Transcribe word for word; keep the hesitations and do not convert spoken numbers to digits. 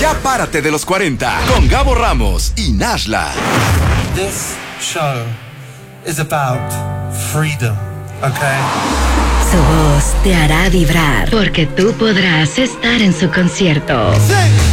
Ya párate de los cuarenta con Gabo Ramos y Nashla. This show is about freedom, okay? Su voz te hará vibrar porque tú podrás estar en su concierto. Sí.